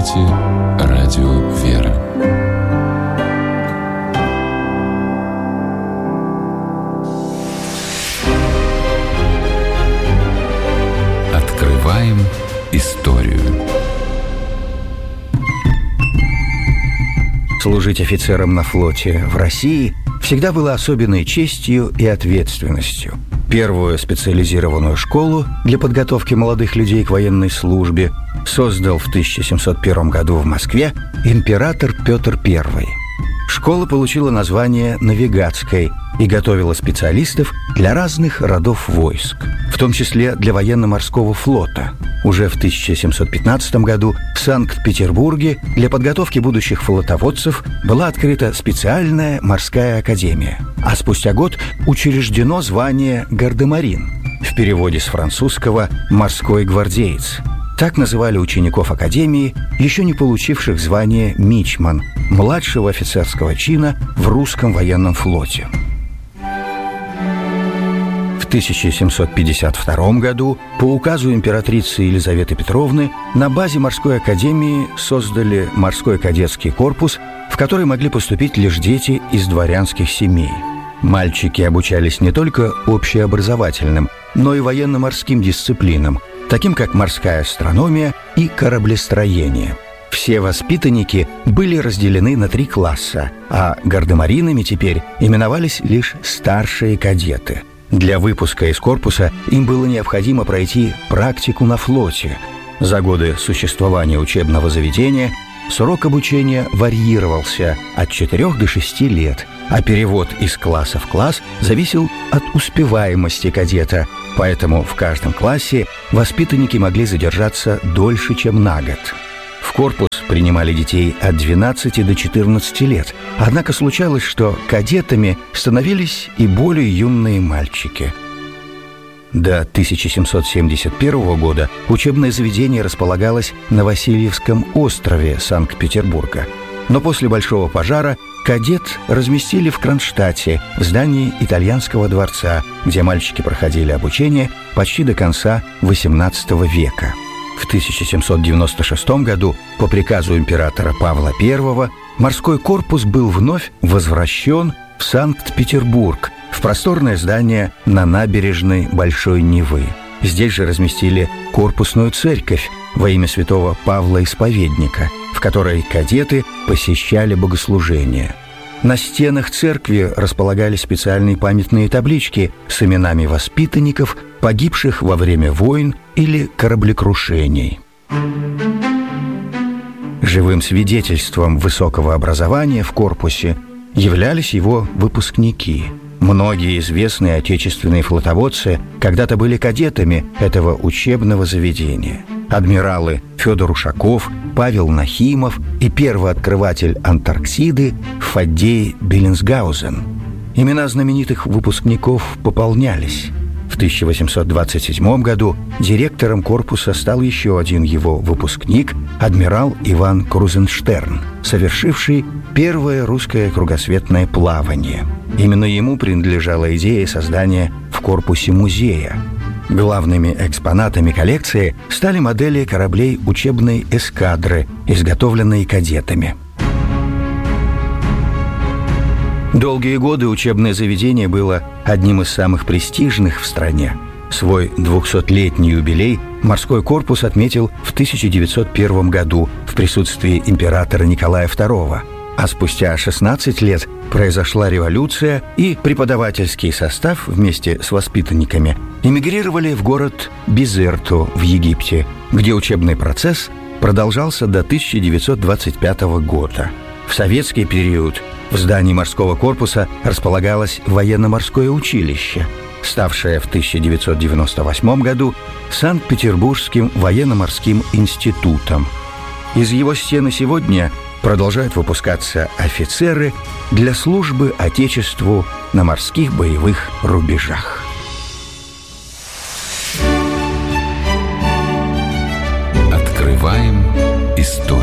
слушаете радио «Вера». Открываем историю. Служить офицером на флоте в России всегда было особенной честью и ответственностью. Первую специализированную школу для подготовки молодых людей к военной службе создал в 1701 году в Москве император Петр I. Школа получила название «Навигатской» и готовила специалистов для разных родов войск, в том числе для военно-морского флота. Уже в 1715 году в Санкт-Петербурге для подготовки будущих флотоводцев была открыта специальная морская академия, а спустя год учреждено звание «Гардемарин», в переводе с французского «морской гвардеец». Так называли учеников академии, еще не получивших звание «мичман», младшего офицерского чина в русском военном флоте. В 1752 году по указу императрицы Елизаветы Петровны на базе морской академии создали морской кадетский корпус, в который могли поступить лишь дети из дворянских семей. Мальчики обучались не только общеобразовательным, но и военно-морским дисциплинам, таким как морская астрономия и кораблестроение. Все воспитанники были разделены на 3 класса, а гардемаринами теперь именовались лишь старшие кадеты. Для выпуска из корпуса им было необходимо пройти практику на флоте. За годы существования учебного заведения срок обучения варьировался от 4 до 6 лет, а перевод из класса в класс зависел от успеваемости кадета, поэтому в каждом классе воспитанники могли задержаться дольше, чем на год. В корпус принимали детей от 12 до 14 лет, однако случалось, что кадетами становились и более юные мальчики. До 1771 года учебное заведение располагалось на Васильевском острове Санкт-Петербурга. Но после Большого пожара кадет разместили в Кронштадте, в здании итальянского дворца, где мальчики проходили обучение почти до конца XVIII века. В 1796 году по приказу императора Павла I морской корпус был вновь возвращен в Санкт-Петербург, в просторное здание на набережной Большой Невы. Здесь же разместили корпусную церковь во имя святого Павла Исповедника, в которой кадеты посещали богослужения. На стенах церкви располагались специальные памятные таблички с именами воспитанников, погибших во время войн или кораблекрушений. Живым свидетельством высокого образования в корпусе являлись его выпускники. Многие известные отечественные флотоводцы когда-то были кадетами этого учебного заведения. Адмиралы Федор Ушаков, Павел Нахимов и первооткрыватель Антарктиды Фаддей Беллинсгаузен. Имена знаменитых выпускников пополнялись. В 1827 году директором корпуса стал еще один его выпускник, адмирал Иван Крузенштерн, совершивший первое русское кругосветное плавание. Именно ему принадлежала идея создания в корпусе музея. Главными экспонатами коллекции стали модели кораблей учебной эскадры, изготовленные кадетами. Долгие годы учебное заведение было одним из самых престижных в стране. Свой 200-летний юбилей морской корпус отметил в 1901 году в присутствии императора Николая II. А спустя 16 лет произошла революция, и преподавательский состав вместе с воспитанниками эмигрировали в город Бизерту в Египте, где учебный процесс продолжался до 1925 года. В советский период в здании морского корпуса располагалось военно-морское училище, ставшее в 1998 году Санкт-Петербургским военно-морским институтом. Из его стены сегодня продолжают выпускаться офицеры для службы Отечеству на морских боевых рубежах. Открываем историю.